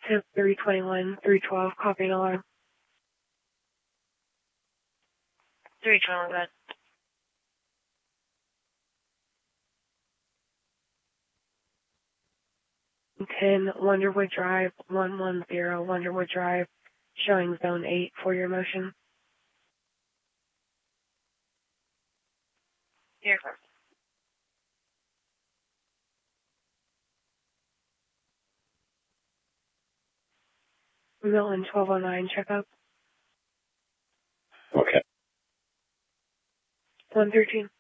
Tip 321, 312, copy and alarm. 321, go ahead. Ten Wonderwood Drive, 110 Wonderwood Drive, showing zone 8 for your motion. Here, sir. Milton 1209, checkup. Okay. 113.